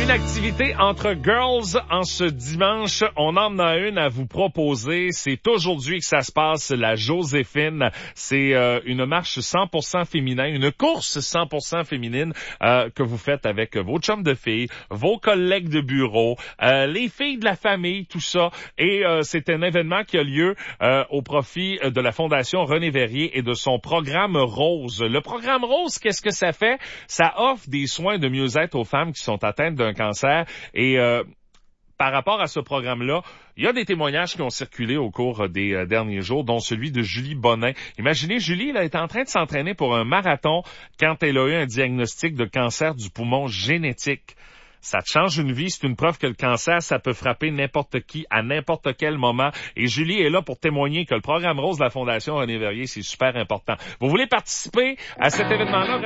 Une activité entre girls en ce dimanche. On en a une à vous proposer. C'est aujourd'hui que ça se passe, la Joséphine. C'est une marche 100% féminin, une course 100% féminine que vous faites avec vos chums de filles, vos collègues de bureau, les filles de la famille, tout ça. Et c'est un événement qui a lieu au profit de la Fondation René Verrier et de son programme Rose. Le programme Rose, qu'est-ce que ça fait? Ça offre des soins de mieux-être aux femmes qui sont atteintes d'un cancer. Et par rapport à ce programme-là, il y a des témoignages qui ont circulé au cours des derniers jours, dont celui de Julie Bonin. Imaginez, Julie, elle est en train de s'entraîner pour un marathon quand elle a eu un diagnostic de cancer du poumon génétique. Ça te change une vie, c'est une preuve que le cancer, ça peut frapper n'importe qui, à n'importe quel moment. Et Julie est là pour témoigner que le programme Rose de la Fondation René Verrier, c'est super important. Vous voulez participer à cet événement-là?